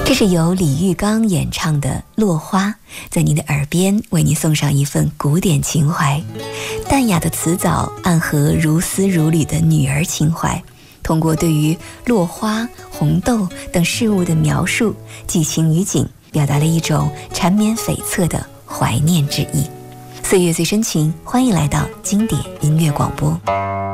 这是由李玉刚演唱的《落花》，在您的耳边为您送上一份古典情怀，淡雅的词藻暗合如丝如缕的女儿情怀，通过对于落花、红豆等事物的描述，寄情于景，表达了一种缠绵悱恻的怀念之意。岁月最深情，欢迎来到经典音乐广播。